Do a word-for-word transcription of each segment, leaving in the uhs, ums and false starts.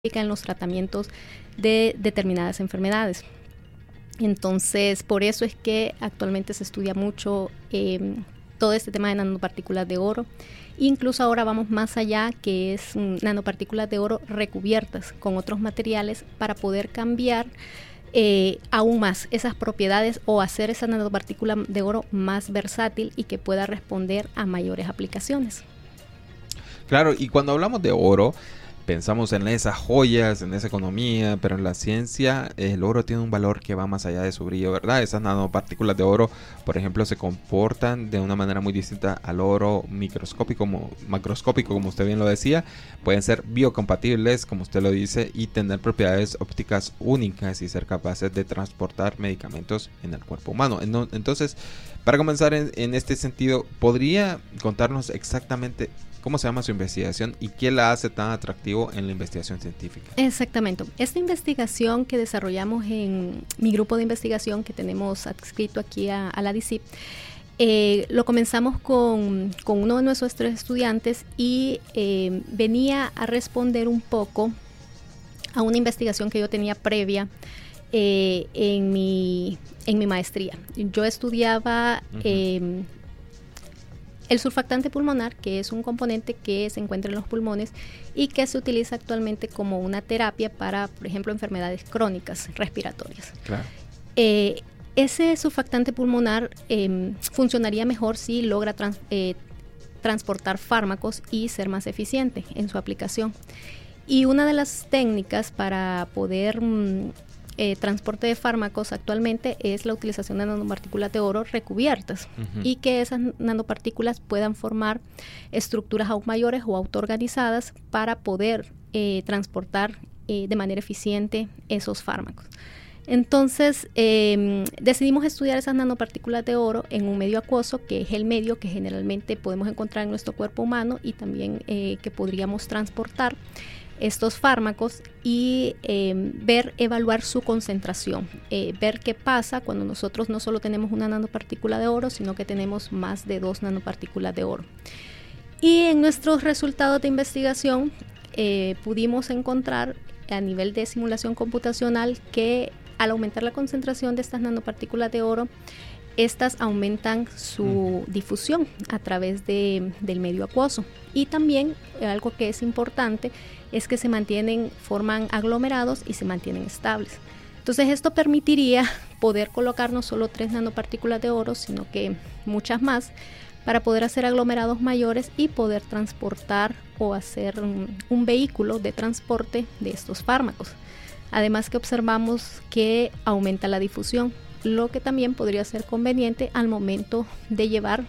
en los tratamientos de determinadas enfermedades. Entonces, por eso es que actualmente se estudia mucho eh, todo este tema de nanopartículas de oro. Incluso ahora vamos más allá, que es um, nanopartículas de oro recubiertas con otros materiales para poder cambiar eh, aún más esas propiedades o hacer esa nanopartícula de oro más versátil y que pueda responder a mayores aplicaciones. Claro, y cuando hablamos de oro, pensamos en esas joyas, en esa economía, pero en la ciencia el oro tiene un valor que va más allá de su brillo, ¿verdad? Esas nanopartículas de oro, por ejemplo, se comportan de una manera muy distinta al oro microscópico, como, macroscópico, como usted bien lo decía. Pueden ser biocompatibles, como usted lo dice, y tener propiedades ópticas únicas y ser capaces de transportar medicamentos en el cuerpo humano. Entonces, para comenzar en, en este sentido, ¿podría contarnos exactamente cómo se llama su investigación y qué la hace tan atractivo en la investigación científica? Exactamente. Esta investigación que desarrollamos en mi grupo de investigación que tenemos adscrito aquí a, a la D C I P, eh, lo comenzamos con, con uno de nuestros tres estudiantes y eh, venía a responder un poco a una investigación que yo tenía previa eh, en, mi, en mi maestría. Yo estudiaba Uh-huh. eh, el surfactante pulmonar, que es un componente que se encuentra en los pulmones y que se utiliza actualmente como una terapia para, por ejemplo, enfermedades crónicas respiratorias. Claro. Eh, ese surfactante pulmonar eh, funcionaría mejor si logra trans, eh, transportar fármacos y ser más eficiente en su aplicación. Y una de las técnicas para poder mm, Eh, transporte de fármacos actualmente es la utilización de nanopartículas de oro recubiertas uh-huh. y que esas nanopartículas puedan formar estructuras aún mayores o autoorganizadas para poder eh, transportar eh, de manera eficiente esos fármacos. Entonces eh, decidimos estudiar esas nanopartículas de oro en un medio acuoso, que es el medio que generalmente podemos encontrar en nuestro cuerpo humano y también eh, que podríamos transportar estos fármacos y eh, ver, evaluar su concentración, eh, ver qué pasa cuando nosotros no solo tenemos una nanopartícula de oro, sino que tenemos más de dos nanopartículas de oro. Y en nuestros resultados de investigación eh, pudimos encontrar a nivel de simulación computacional que al aumentar la concentración de estas nanopartículas de oro, estas aumentan su uh-huh. difusión a través de, del medio acuoso. Y también algo que es importante es que se mantienen, forman aglomerados y se mantienen estables. Entonces esto permitiría poder colocar no solo tres nanopartículas de oro, sino que muchas más, para poder hacer aglomerados mayores y poder transportar o hacer un, un vehículo de transporte de estos fármacos. Además que observamos que aumenta la difusión, lo que también podría ser conveniente al momento de llevar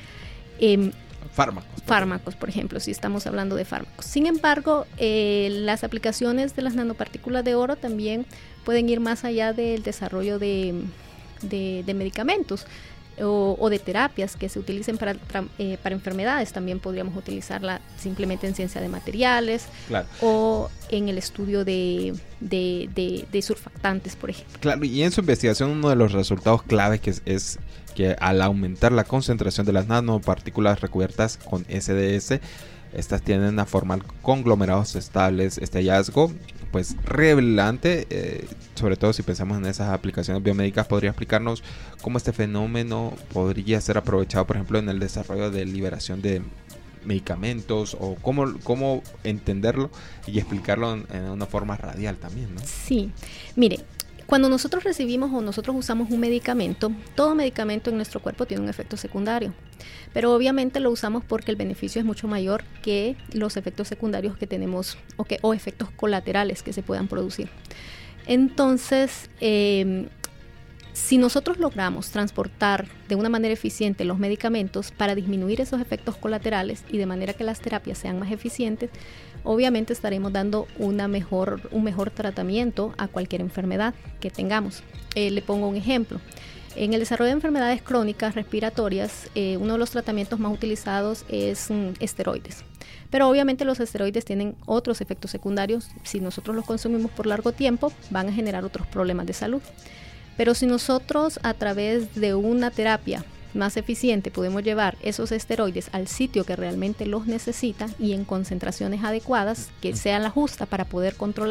eh, fármacos. Fármacos, por ejemplo, si estamos hablando de fármacos. Sin embargo, eh, las aplicaciones de las nanopartículas de oro también pueden ir más allá del desarrollo de, de, de medicamentos o, o de terapias que se utilicen para, para, eh, para enfermedades. También podríamos utilizarla simplemente en ciencia de materiales, claro, o en el estudio de, de, de, de surfactantes, por ejemplo. Claro, y en su investigación uno de los resultados claves que es, es que al aumentar la concentración de las nanopartículas recubiertas con S D S, estas tienden a formar conglomerados estables. Este hallazgo, pues revelante, eh, sobre todo si pensamos en esas aplicaciones biomédicas, podría explicarnos cómo este fenómeno podría ser aprovechado, por ejemplo, en el desarrollo de liberación de medicamentos, o cómo, cómo entenderlo y explicarlo en, en una forma radial también, ¿no? Sí, mire, cuando nosotros recibimos o nosotros usamos un medicamento, todo medicamento en nuestro cuerpo tiene un efecto secundario, pero obviamente lo usamos porque el beneficio es mucho mayor que los efectos secundarios que tenemos o, que, o efectos colaterales que se puedan producir. Entonces, eh, si nosotros logramos transportar de una manera eficiente los medicamentos para disminuir esos efectos colaterales y de manera que las terapias sean más eficientes, obviamente estaremos dando una mejor, un mejor tratamiento a cualquier enfermedad que tengamos. Eh, le pongo un ejemplo. En el desarrollo de enfermedades crónicas respiratorias, eh, uno de los tratamientos más utilizados es um, esteroides. Pero obviamente los esteroides tienen otros efectos secundarios. Si nosotros los consumimos por largo tiempo, van a generar otros problemas de salud. Pero si nosotros a través de una terapia más eficiente podemos llevar esos esteroides al sitio que realmente los necesita y en concentraciones adecuadas, que sea la justa para poder controlar